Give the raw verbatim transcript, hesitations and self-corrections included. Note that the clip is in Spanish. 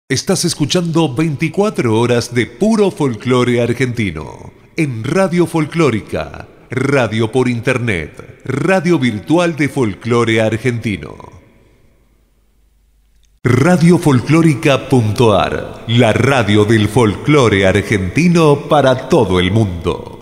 Estás escuchando veinticuatro horas de puro folclore argentino en Radio Folclórica, radio por internet, radio virtual de folclore argentino. radio folclórica punto a r, la radio del folclore argentino para todo el mundo.